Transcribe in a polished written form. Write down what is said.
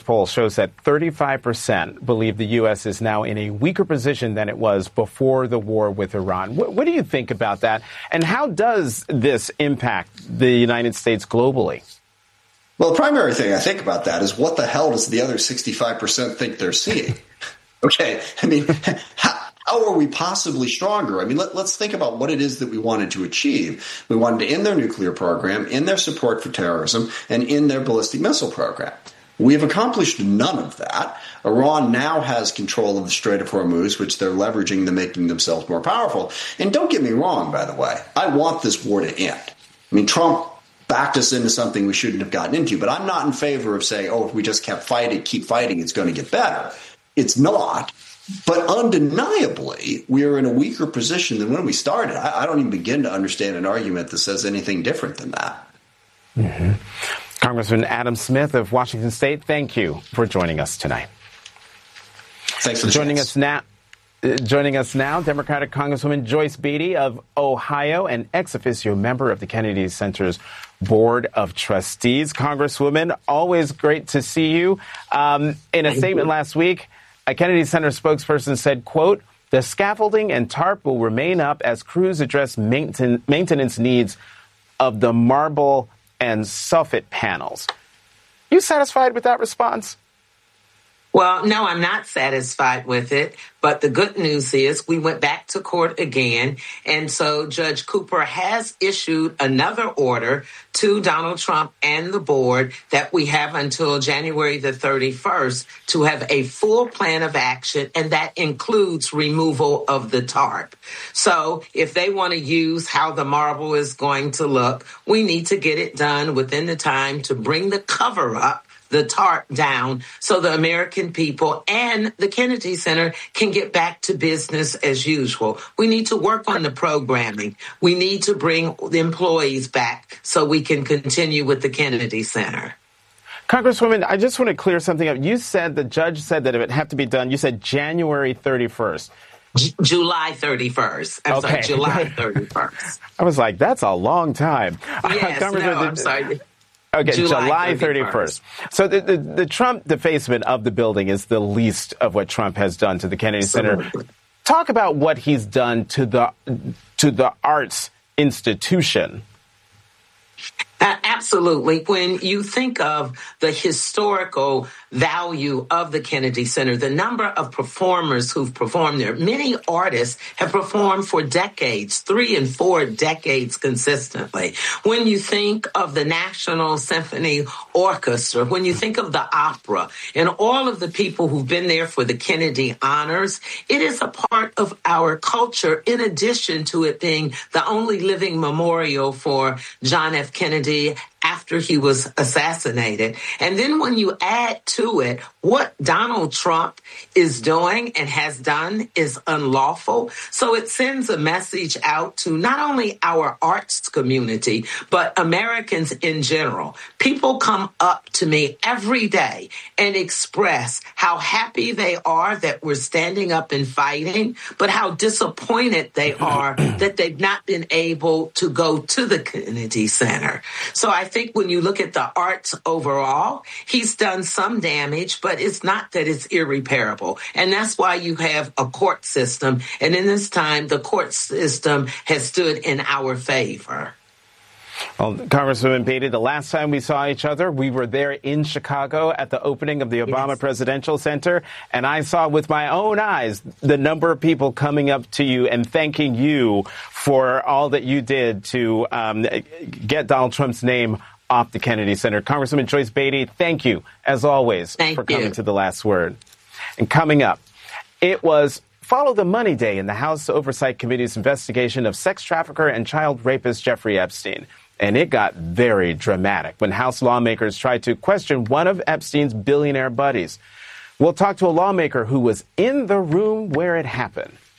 poll shows that 35% believe the U.S. is now in a weaker position than it was before the war with Iran. What do you think about that? And how does this impact the United States globally? Well, the primary thing I think about that is what the hell does the other 65% think they're seeing? Okay, I mean, how are we possibly stronger? I mean, let's think about what it is that we wanted to achieve. We wanted to end their nuclear program, end their support for terrorism, and end their ballistic missile program. We have accomplished none of that. Iran now has control of the Strait of Hormuz, which they're leveraging to making themselves more powerful. And don't get me wrong, by the way, I want this war to end. I mean, Trump backed us into something we shouldn't have gotten into, but I'm not in favor of saying, oh, if we just keep fighting, it's going to get better. It's not. But undeniably, we are in a weaker position than when we started. I don't even begin to understand an argument that says anything different than that. Mm-hmm. Congressman Adam Smith of Washington State, thank you for joining us tonight. Thanks for joining us now. Joining us now, Democratic Congresswoman Joyce Beatty of Ohio, and ex officio member of the Kennedy Center's Board of Trustees. Congresswoman, always great to see you. In a statement last week, a Kennedy Center spokesperson said, quote, "The scaffolding and tarp will remain up as crews address maintenance needs of the marble and soffit panels." You satisfied with that response? Well, no, I'm not satisfied with it. But the good news is we went back to court again. And so Judge Cooper has issued another order to Donald Trump and the board that we have until January the 31st to have a full plan of action. And that includes removal of the tarp. So if they want to use how the marble is going to look, we need to get it done within the time to bring the cover up, the tarp down, so the American people and the Kennedy Center can get back to business as usual. We need to work on the programming. We need to bring the employees back so we can continue with the Kennedy Center. Congresswoman, I just want to clear something up. You said the judge said that if it had to be done, you said January 31st. July 31st. I'm sorry, July 31st. I was like, that's a long time. Yes, I'm sorry. Okay, July 31st. So the Trump defacement of the building is the least of what Trump has done to the Kennedy Center. Talk about what he's done to the arts institution. Absolutely. When you think of the historical value of the Kennedy Center, the number of performers who've performed there, many artists have performed for decades, 3 and 4 decades consistently. When you think of the National Symphony Orchestra, when you think of the opera and all of the people who've been there for the Kennedy honors, it is a part of our culture in addition to it being the only living memorial for John F. Kennedy after he was assassinated. And then when you add to it what Donald Trump is doing and has done is unlawful. So it sends a message out to not only our arts community, but Americans in general. People come up to me every day and express how happy they are that we're standing up and fighting, but how disappointed they are that they've not been able to go to the Kennedy Center. So I think when you look at the arts overall, he's done some damage, but it's not that it's irreparable. And that's why you have a court system. And in this time, the court system has stood in our favor. Well, Congresswoman Beatty, the last time we saw each other, we were there in Chicago at the opening of the Obama Presidential Center, and I saw with my own eyes the number of people coming up to you and thanking you for all that you did to get Donald Trump's name off the Kennedy Center. Congresswoman Joyce Beatty, thank you, as always, for coming to The Last Word. And coming up, it was Follow the Money Day in the House Oversight Committee's investigation of sex trafficker and child rapist Jeffrey Epstein. And it got very dramatic when House lawmakers tried to question one of Epstein's billionaire buddies. We'll talk to a lawmaker who was in the room where it happened.